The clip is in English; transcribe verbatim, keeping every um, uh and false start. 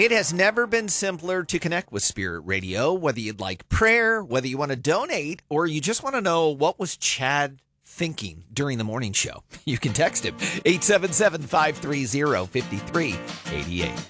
It has never been simpler to connect with Spirit Radio, whether you'd like prayer, whether you want to donate, or you just want to know what was Chad thinking during the morning show. You can text him, eight seven seven, five three zero, five three eight eight.